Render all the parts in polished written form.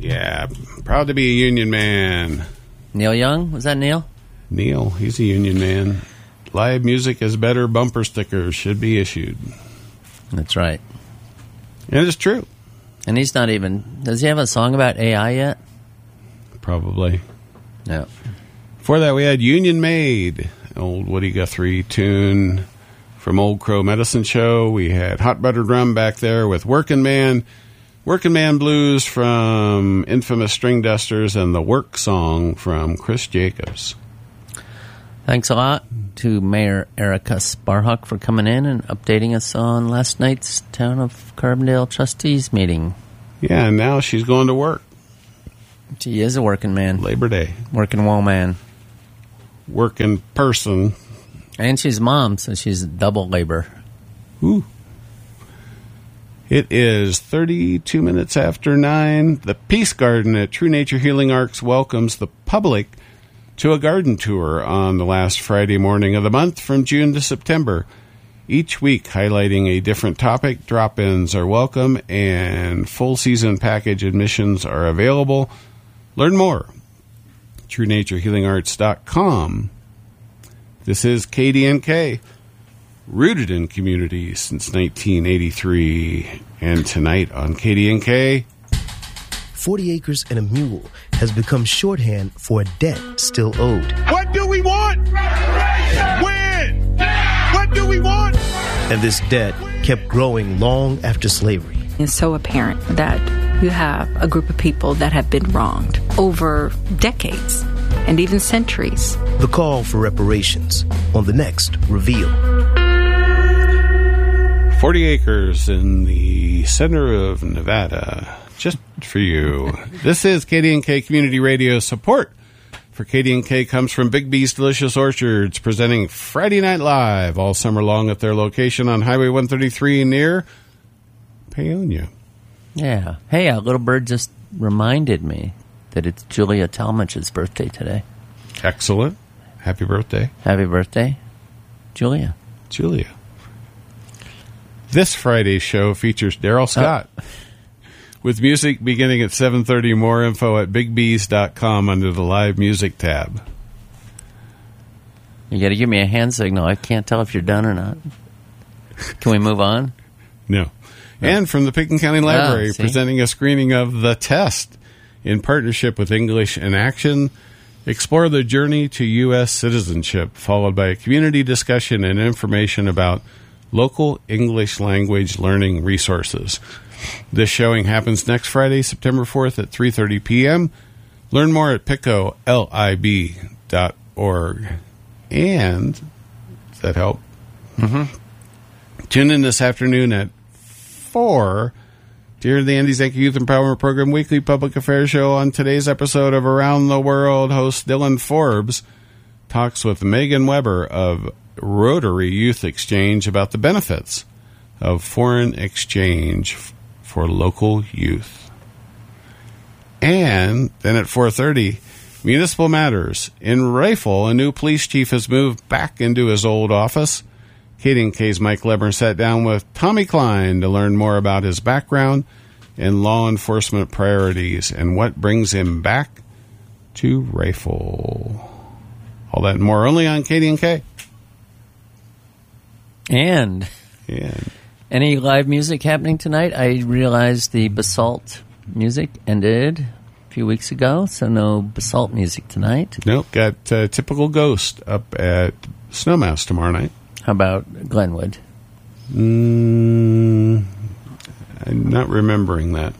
Yeah, proud to be a union man. Neil Young? Was that Neil? Neil, he's a union man. Live music is better. Bumper stickers should be issued. That's right. And it's true. And he's not even... Does he have a song about AI yet? Probably. No. Before that, we had Union Made, old Woody Guthrie tune from Old Crow Medicine Show. We had Hot Butter Drum back there with Workin' Man Blues from Infamous String Dusters, and the Work Song from Chris Jacobs. Thanks a lot to Mayor Erica Sparhawk for coming in and updating us on last night's Town of Carbondale Trustees meeting. Yeah, and now she's going to work. She is a working man. Labor Day. Working woman. Working person. And she's mom, so she's double labor. Ooh. It is 32 minutes after 9. The Peace Garden at True Nature Healing Arcs welcomes the public to a garden tour on the last Friday morning of the month from June to September. Each week highlighting a different topic. Drop-ins are welcome and full season package admissions are available. Learn more. TrueNatureHealingArts.com. This is KDNK, rooted in community since 1983. And tonight on KDNK, 40 Acres and a Mule has become shorthand for a debt still owed. What do we want? When? What do we want? And this debt kept growing long after slavery. It's so apparent that you have a group of people that have been wronged over decades and even centuries. The call for reparations on the next Reveal. 40 acres in the center of Nevada, just for you. This is KDNK Community Radio. Support for KDNK comes from Big B's Delicious Orchards, presenting Friday Night Live all summer long at their location on Highway 133 near Paonia. Yeah. Hey, a little bird just reminded me that it's Julia Talmadge's birthday today. Excellent. Happy birthday. Happy birthday, Julia. Julia. This Friday's show features Daryl Scott. With music beginning at 7:30. More info at bigbs.com under the live music tab. You got to give me a hand signal. I can't tell if you're done or not. Can we move on? No. And from the Pickens County Library, presenting a screening of The Test in partnership with English in Action. Explore the journey to U.S. citizenship, followed by a community discussion and information about local English language learning resources. This showing happens next Friday, September 4th at 3:30 p.m. Learn more at piccolib.org. And, does that help? Mm-hmm. Tune in this afternoon at 4 to hear the Andy Zanke Youth Empowerment Program weekly public affairs show. On today's episode of Around the World, host Dylan Forbes talks with Megan Weber of Rotary Youth Exchange about the benefits of foreign exchange for local youth. And then at 4:30, Municipal Matters. In Rifle, a new police chief has moved back into his old office. KDNK's Mike Lebner sat down with Tommy Klein to learn more about his background and law enforcement priorities and what brings him back to Rifle. All that and more only on KDNK. And any live music happening tonight? I realized the Basalt music ended a few weeks ago, so no Basalt music tonight. Nope, got Typical Ghost up at Snowmass tomorrow night. How about Glenwood? I'm not remembering that.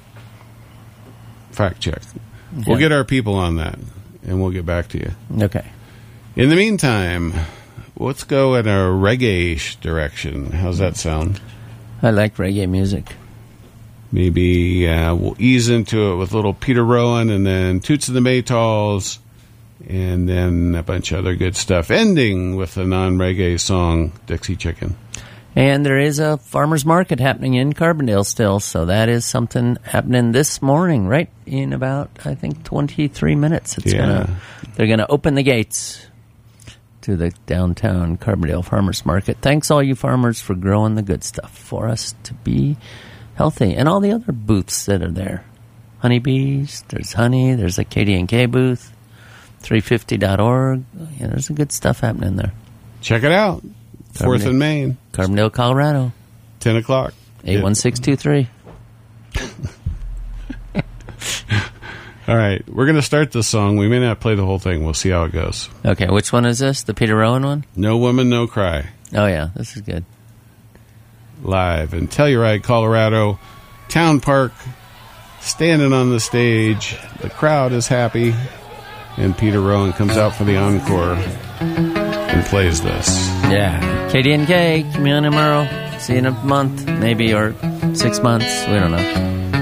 Fact check. Okay. We'll get our people on that, and we'll get back to you. Okay. In the meantime, let's go in a reggae direction. How's that sound? I like reggae music. Maybe we'll ease into it with little Peter Rowan and then Toots and the Maytals and then a bunch of other good stuff, ending with a non-reggae song, Dixie Chicken. And there is a farmer's market happening in Carbondale still, so that is something happening this morning, right in about, I think, 23 minutes. They're going to open the gates to the downtown Carbondale Farmers Market. Thanks all you farmers for growing the good stuff for us to be healthy, and all the other booths that are there. honeybees. There's honey. There's a KDNK booth. 350.org. Yeah, there's some good stuff happening there. Check it out. 4th and Main. Carbondale, Colorado. 10 o'clock. 81623. All right. We're going to start this song. We may not play the whole thing. We'll see how it goes. Okay, which one is this? The Peter Rowan one? No Woman, No Cry. Oh, yeah. This is good. Live in Telluride, Colorado. Town Park. Standing on the stage. The crowd is happy. And Peter Rowan comes out for the encore and plays this. Yeah. KDNK, Community Merle. See you in a month, maybe, or 6 months. We don't know.